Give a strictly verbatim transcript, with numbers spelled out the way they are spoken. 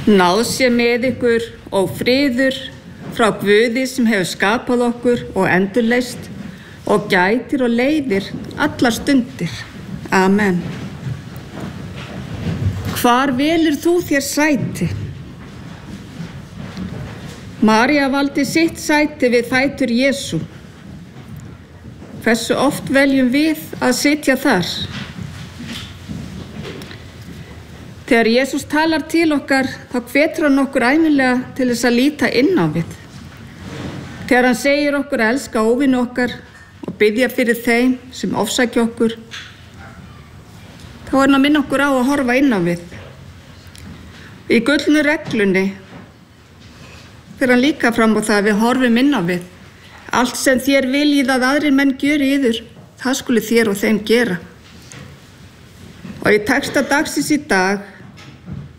Náð sé með ykkur og friður frá Guði sem hefur skapað okkur og endurleist og gætir og leiðir allar stundir. Amen. Hvar velur þú þér sæti? María valdi sitt sæti við fætur Jesú. Hversu oft veljum við að sitja þar? Þegar Jesús talar til okkar, þá hvetur hann okkur ævinlega til þess að líta inn á við. Þegar hann segir okkur að elska óvini okkar og biðja fyrir þeim sem ofsækja okkur, þá er hann að minna okkur á að horfa inn á við. Í gullnu reglunni fer hann líka fram á það að við horfum inn á við. Allt sem þér viljið að aðrir menn gjöri yður, það skuli þér og þeim gera. Og í texta dagsins í dag